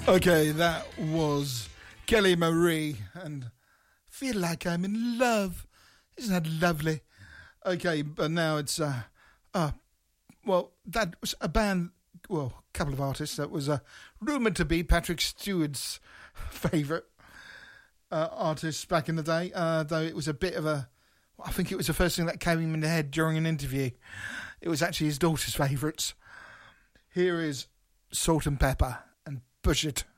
Okay, that was Kelly Marie and Feel Like I'm in Love. Isn't that lovely? Okay, but now it's, well, that was a band, well, a couple of artists that was rumoured to be Patrick Stewart's favourite artist back in the day, though it was a bit of a, I think it was the first thing that came him in the head during an interview. It was actually his daughter's favourites. Here is Salt and Pepper and Push It.